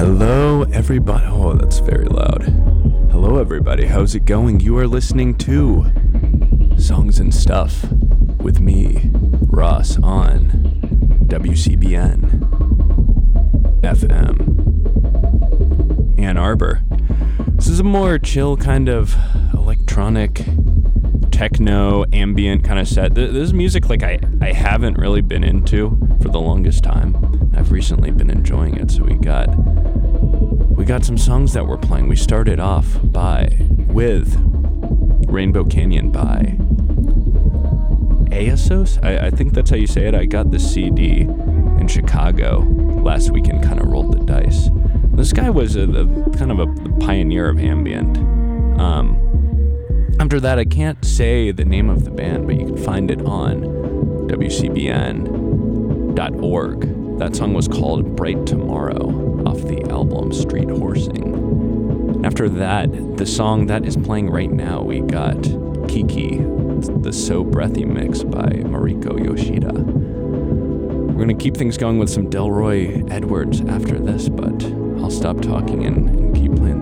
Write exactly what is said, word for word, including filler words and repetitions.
Hello, everybody. Oh, that's very loud. Hello, everybody. How's it going? You are listening to Songs and Stuff with me, Ross, on W C B N F M, Ann Arbor. This is a more chill kind of electronic, techno, ambient kind of set. This is music like I, I haven't really been into for the longest time. I've recently been enjoying it, so we got we got some songs that we're playing. We started off by with Rainbow Canyon by Aesos. I, I think that's how you say it. I got the C D in Chicago last week and kind of rolled the dice. This guy was a, a kind of a pioneer of ambient. Um, after that, I can't say the name of the band, but you can find it on W C B N dot org. That song was called Bright Tomorrow off the album Street Horsing. After that, the song that is playing right now, we got Kiki, the So Breathy mix by Mariko Yoshida. We're going to keep things going with some Delroy Edwards after this, but I'll stop talking and, and keep playing